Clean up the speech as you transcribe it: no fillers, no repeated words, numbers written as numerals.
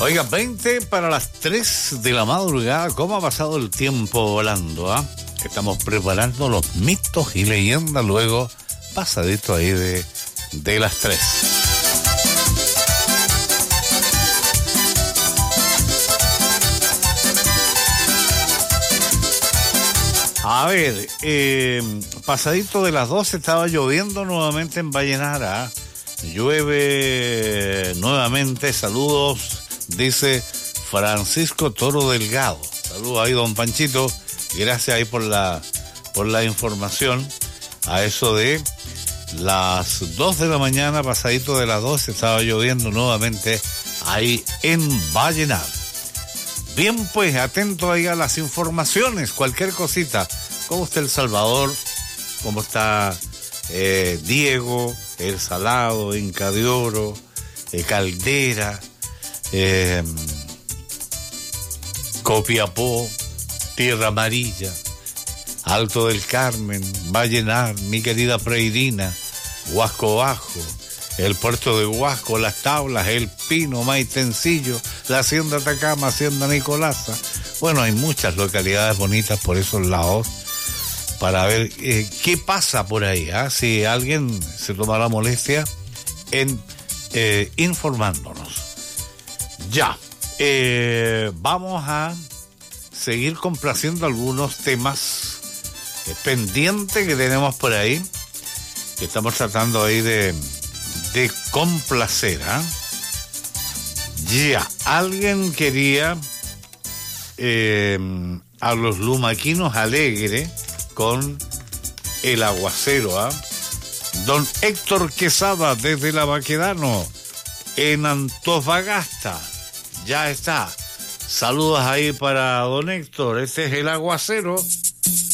Oiga, 20 para las 3 de la madrugada. ¿Cómo ha pasado el tiempo volando, ah? Estamos preparando los mitos y leyendas luego, pasadito ahí de las 3. A ver, pasadito de las 12 estaba lloviendo nuevamente en Vallenara. Llueve nuevamente. Saludos, dice Francisco Toro Delgado. Saludos ahí, don Panchito. Gracias ahí por la información. A eso de las 2 de la mañana, pasadito de las 12, estaba lloviendo nuevamente ahí en Vallenara. Bien, pues, atento ahí a las informaciones, cualquier cosita. ¿Cómo está El Salvador? ¿Cómo está Diego, El Salado, Inca de Oro, Caldera, Copiapó, Tierra Amarilla, Alto del Carmen, Vallenar, mi querida Freirina, Huasco Bajo, el puerto de Huasco, Las Tablas, El Pino, Maitencillo, la Hacienda Atacama, Hacienda Nicolasa? Bueno, hay muchas localidades bonitas por esos lados para ver qué pasa por ahí, ¿eh? Si alguien se toma la molestia en informándonos. Ya, vamos a seguir complaciendo algunos temas pendientes que tenemos por ahí, que estamos tratando ahí de complacer, ¿eh? Ya, alguien quería a los lumaquinos alegre con El Aguacero, ¿ah? Don Héctor Quesada desde La Baquedano, en Antofagasta. Ya está. Saludos ahí para don Héctor. Este es El Aguacero.